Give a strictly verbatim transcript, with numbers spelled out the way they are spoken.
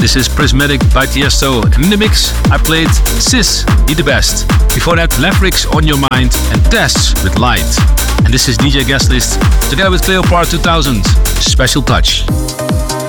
This is Prismatic by Tiesto. And in the mix, I played Sis, Be The Best. Before that, Lavrix, On Your Mind, and Tess with Light. And this is D J Guest List, together with Cleopatra two thousand. Special Touch.